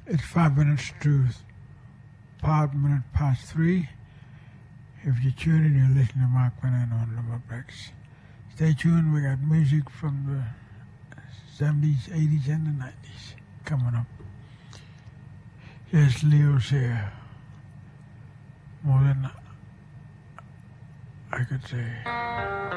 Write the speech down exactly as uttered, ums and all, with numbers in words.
It's five minutes to five minutes past three. If you tune in, you're listening to Mark Brennan on Lumberjacks. Stay tuned. We got music from the seventies, eighties, and the nineties coming up. Yes, Leo's here. More than I could say.